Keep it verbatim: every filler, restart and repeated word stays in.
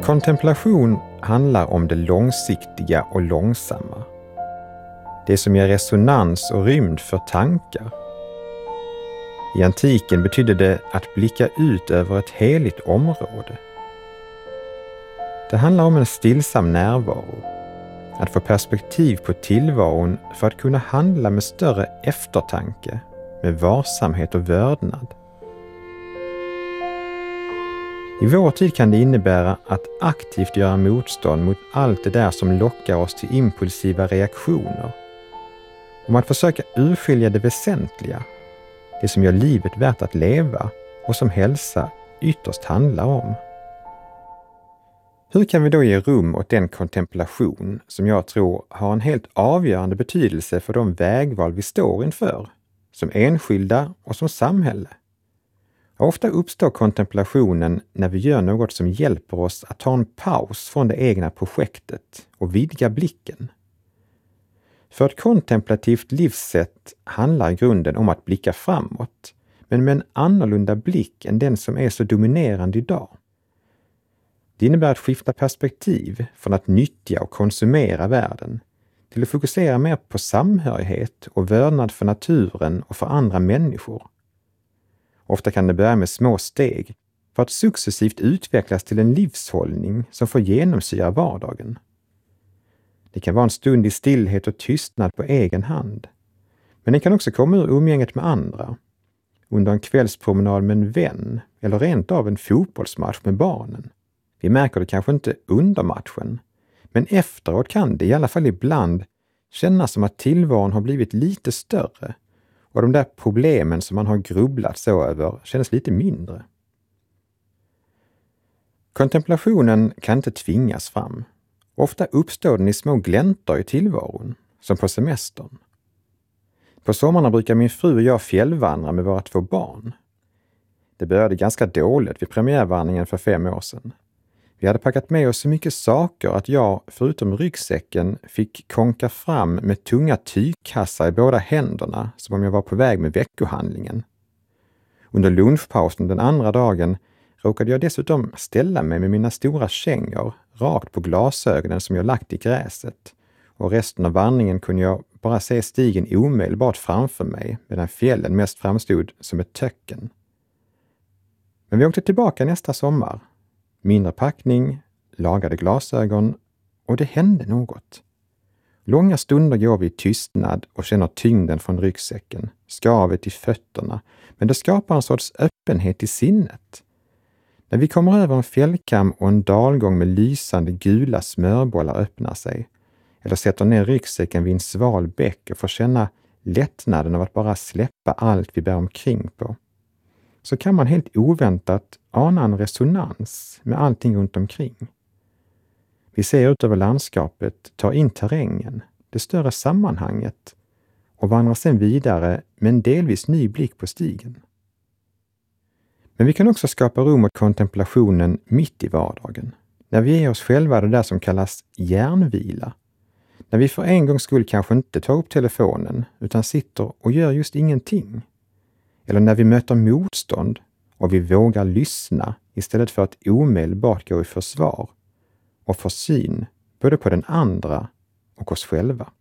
Kontemplation handlar om det långsiktiga och långsamma. Det som ger resonans och rymd för tankar. I antiken betydde det att blicka ut över ett heligt område. Det handlar om en stillsam närvaro. Att få perspektiv på tillvaron för att kunna handla med större eftertanke, med varsamhet och vördnad. I vår tid kan det innebära att aktivt göra motstånd mot allt det där som lockar oss till impulsiva reaktioner. Om att försöka urskilja det väsentliga, det som gör livet värt att leva och som hälsa ytterst handlar om. Hur kan vi då ge rum åt den kontemplation som jag tror har en helt avgörande betydelse för de vägval vi står inför, som enskilda och som samhälle? Ofta uppstår kontemplationen när vi gör något som hjälper oss att ta en paus från det egna projektet och vidga blicken. För ett kontemplativt livssätt handlar i grunden om att blicka framåt, men med en annorlunda blick än den som är så dominerande idag. Det innebär att skifta perspektiv från att nyttja och konsumera världen till att fokusera mer på samhörighet och vördnad för naturen och för andra människor. Ofta kan det börja med små steg för att successivt utvecklas till en livshållning som får genomsyra vardagen. Det kan vara en stund i stillhet och tystnad på egen hand. Men det kan också komma ur umgänget med andra, under en kvällspromenad med en vän eller rent av en fotbollsmatch med barnen. Vi märker det kanske inte under matchen, men efteråt kan det i alla fall ibland kännas som att tillvaron har blivit lite större och de där problemen som man har grubblat så över känns lite mindre. Kontemplationen kan inte tvingas fram. Ofta uppstår den i små gläntor i tillvaron, som på semestern. På sommarna brukar min fru och jag fjällvandra med våra två barn. Det började ganska dåligt vid premiärvandringen för fem år sedan. Vi hade packat med oss så mycket saker att jag, förutom ryggsäcken, fick konka fram med tunga tygkassar i båda händerna som om jag var på väg med veckohandlingen. Under lunchpausen den andra dagen råkade jag dessutom ställa mig med mina stora kängor rakt på glasögonen som jag lagt i gräset, och resten av vandringen kunde jag bara se stigen omedelbart framför mig medan fjällen mest framstod som ett töcken. Men vi åkte tillbaka nästa sommar. Mindre packning, lagade glasögon och det hände något. Långa stunder går vi i tystnad och känner tyngden från ryggsäcken, skavet i fötterna, men det skapar en sorts öppenhet i sinnet. När vi kommer över en fjällkam och en dalgång med lysande gula smörbollar öppnar sig, eller sätter ner ryggsäcken vid en sval bäck och får känna lättnaden av att bara släppa allt vi bär omkring på, så kan man helt oväntat ana en resonans med allting runt omkring. Vi ser ut över landskapet, tar in terrängen, det större sammanhanget och vandrar sedan vidare med en delvis ny blick på stigen. Men vi kan också skapa rum åt kontemplationen mitt i vardagen, när vi ger oss själva det där som kallas hjärnvila. När vi för en gångs skull kanske inte tar upp telefonen utan sitter och gör just ingenting. Eller när vi möter motstånd och vi vågar lyssna istället för att omedelbart gå i försvar och få syn både på den andra och oss själva.